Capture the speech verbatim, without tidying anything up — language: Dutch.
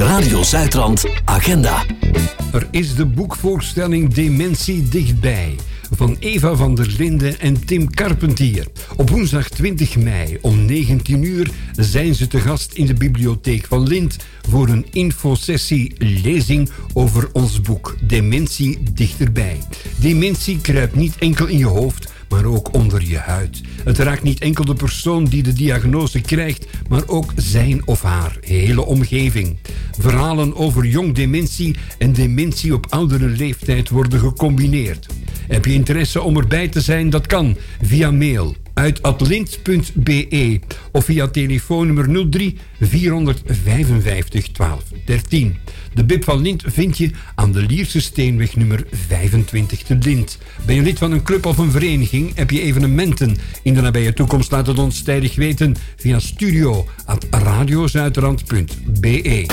Radio Zuidrand Agenda. Er is de boekvoorstelling Dementie dichtbij van Eva van der Linden en Tim Carpentier. Op woensdag twintig mei om negentien uur zijn ze te gast in de bibliotheek van Lint voor een infosessie lezing over ons boek Dementie dichterbij. Dementie kruipt niet enkel in je hoofd, maar ook onder je huid. Het raakt niet enkel de persoon die de diagnose krijgt, maar ook zijn of haar hele omgeving. Verhalen over jong dementie en dementie op oudere leeftijd worden gecombineerd. Heb je interesse om erbij te zijn? Dat kan via mail uit atlint punt be of via telefoonnummer nul drie vierhonderdvijfenvijftig twaalf dertien. De Bib van Lint vind je aan de Lierse Steenweg nummer vijfentwintig te Lint. Ben je lid van een club of een vereniging? Heb je evenementen in de nabije toekomst? Laat het ons tijdig weten via studio at radiozuidrand punt be.